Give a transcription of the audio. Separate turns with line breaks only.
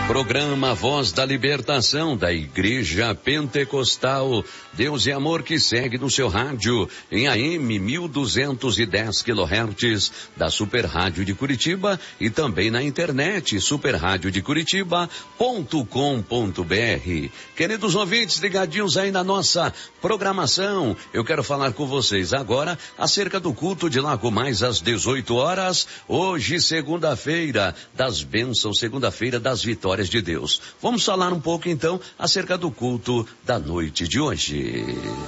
Programa Voz da Libertação da Igreja Pentecostal Deus e Amor, que segue no seu rádio em AM 1210 kHz da Super Rádio de Curitiba e também na internet superradiodecuritiba.com.br. Queridos ouvintes ligadinhos aí na nossa programação, eu quero falar com vocês agora acerca do culto de Lago Mais às 18 horas, hoje segunda-feira das bênçãos, segunda-feira das vitórias de Deus. Vamos falar um pouco então acerca do culto da noite de hoje.